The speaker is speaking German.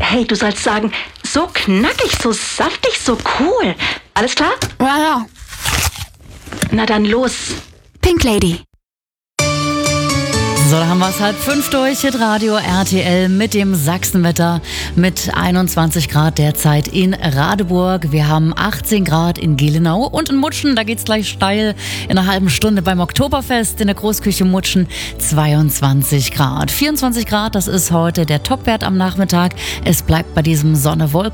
Hey, du sollst sagen, so knackig, so saftig, so cool. Alles klar? Ja. Na dann los. Pink Lady. So, da haben wir es 4:30 durch, Hitradio RTL mit dem Sachsenwetter mit 21 Grad derzeit in Radeburg. Wir haben 18 Grad in Gelenau und in Mutschen, da geht's gleich steil in einer halben Stunde beim Oktoberfest in der Großküche Mutschen 22 Grad. 24 Grad, das ist heute der Topwert am Nachmittag. Es bleibt bei diesem Sonne-Wolken